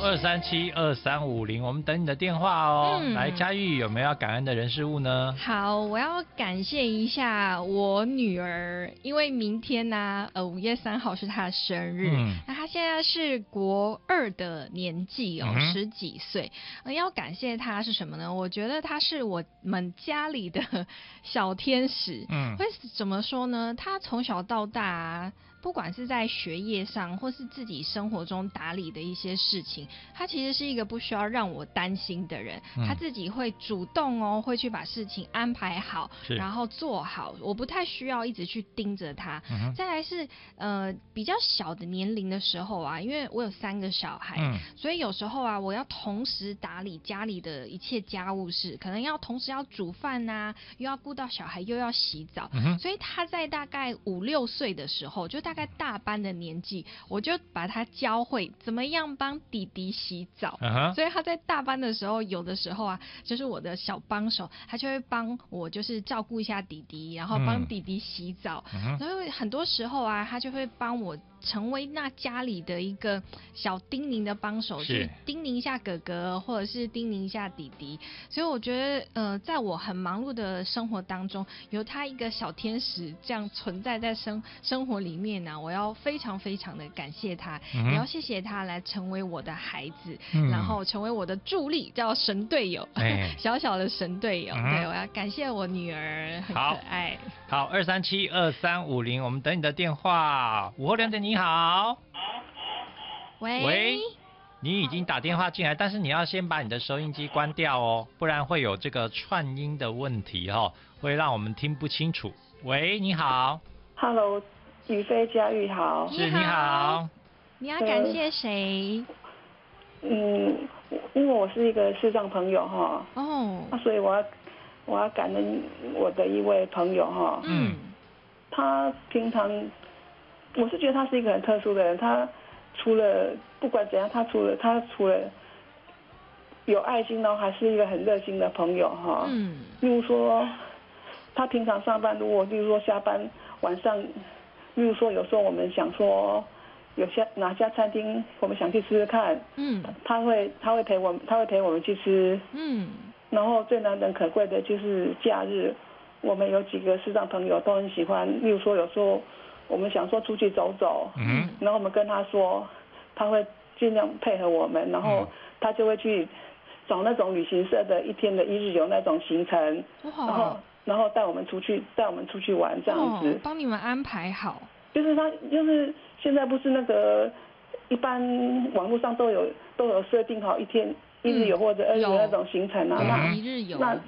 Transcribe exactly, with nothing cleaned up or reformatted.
二三七二三五零，我们等你的电话哦。嗯、来，嘉玉有没有要感恩的人事物呢？ 好，我要感谢一下我女儿，因为明天呢、啊，呃，五月三号是她的生日，嗯、那她现在是国二的年纪哦，十、嗯、几岁。呃，要感谢她是什么呢？我觉得她是我们家里的小天使。嗯，会怎么说呢？她从小到大、啊。不管是在学业上，或是自己生活中打理的一些事情，他其实是一个不需要让我担心的人，嗯、他自己会主动哦，会去把事情安排好，然后做好，我不太需要一直去盯着他。嗯、再来是呃比较小的年龄的时候啊，因为我有三个小孩，嗯、所以有时候啊，我要同时打理家里的一切家务事，可能要同时要煮饭呐、啊，又要顾到小孩，又要洗澡，嗯、所以他在大概五六岁的时候就。大概大班的年纪，我就把他教会怎么样帮弟弟洗澡。Uh-huh. 所以他在大班的时候，有的时候啊，就是我的小帮手，他就会帮我，就是照顾一下弟弟，然后帮弟弟洗澡。Uh-huh. 然后很多时候啊，他就会帮我成为那家里的一个小叮咛的帮手，去叮咛一下哥哥，或者是叮咛一下弟弟。所以我觉得，呃，在我很忙碌的生活当中，有他一个小天使这样存在在生生活里面。我要非常非常的感谢他，嗯、也要谢谢他来成为我的孩子，嗯、然后成为我的助力，叫神队友，哎、小小的神队友。嗯、对，我要感谢我女儿，很可爱。 好，二三七二三五零，我们等你的电话。午后两点，你好。 喂。 喂，你已经打电话进来，但是你要先把你的收音机关掉哦，不然会有这个串音的问题哦，会让我们听不清楚。喂，你好。 Hello。宇飞嘉玉好， 是你好， 你要感谢谁？ 呃、嗯，因为我是一个视障朋友哈，哦，那所以我要我要感恩我的一位朋友哈，嗯，他平常我是觉得他是一个很特殊的人，他除了不管怎样，他除了他除了有爱心，然后还是一个很热心的朋友哈，嗯，例如说他平常上班，如果例如说下班晚上。例如说，有时候我们想说，有些哪家餐厅我们想去吃吃看，嗯，他会他会陪我们，他会陪我们去吃，嗯，然后最难能可贵的就是假日，我们有几个视障朋友都很喜欢。例如说，有时候我们想说出去走走，嗯，然后我们跟他说，他会尽量配合我们，然后他就会去找那种旅行社的一天的一日游那种行程，然后。然后带我们出去，带我们出去玩这样子， 帮、哦、你们安排好。 就是他，就是现在不是那个一般网络上都有都有设定好一天一日游或者二日游那种行程啊， 嗯、那一日游那